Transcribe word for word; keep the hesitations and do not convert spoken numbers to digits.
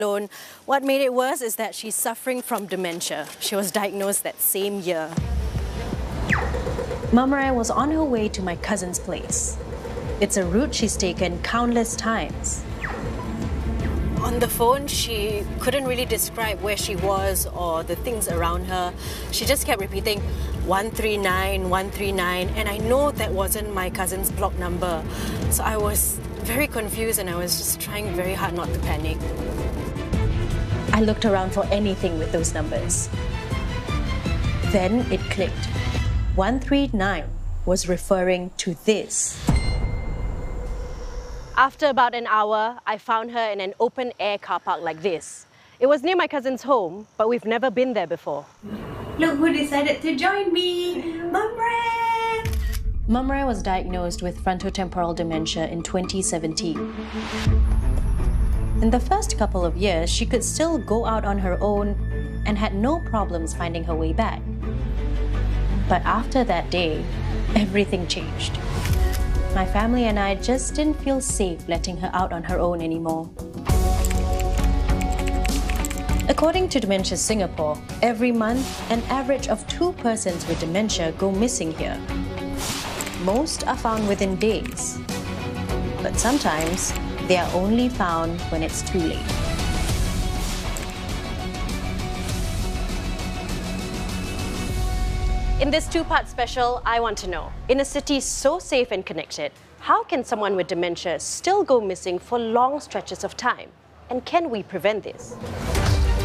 alone. What made it worse is that she's suffering from dementia. She was diagnosed that same year. Mamrai was on her way to my cousin's place. It's a route she's taken countless times. On the phone, she couldn't really describe where she was or the things around her. She just kept repeating one three nine, one three nine, and I know that wasn't my cousin's block number. So I was very confused and I was just trying very hard not to panic. I looked around for anything with those numbers. Then it clicked. one three nine was referring to this. After about an hour, I found her in an open-air car park like this. It was near my cousin's home, but we've never been there before. Look who decided to join me! Mamrai! Mamrai was diagnosed with frontotemporal dementia in twenty seventeen. In the first couple of years, she could still go out on her own and had no problems finding her way back. But after that day, everything changed. My family and I just didn't feel safe letting her out on her own anymore. According to Dementia Singapore, every month, an average of two persons with dementia go missing here. Most are found within days, but sometimes they are only found when it's too late. In this two-part special, I want to know, in a city so safe and connected, how can someone with dementia still go missing for long stretches of time? And can we prevent this?